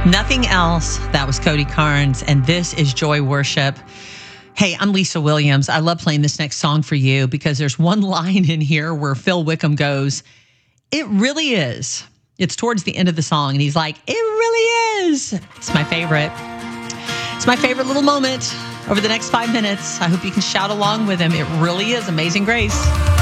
Nothing Else. That was Cody Carnes, and this is Joy Worship. Hey, I'm Lisa Williams. I love playing this next song for you because there's one line in here where Phil Wickham goes, "It really is." It's towards the end of the song, and he's like, "It really is." It's my favorite. It's my favorite little moment over the next 5 minutes. I hope you can shout along with him. It really is Amazing Grace.